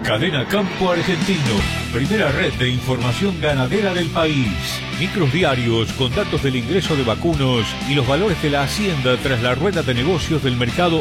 Cadena Campo Argentino, primera red de información ganadera del país. Micros diarios con datos del ingreso de vacunos y los valores de la hacienda tras la rueda de negocios del mercado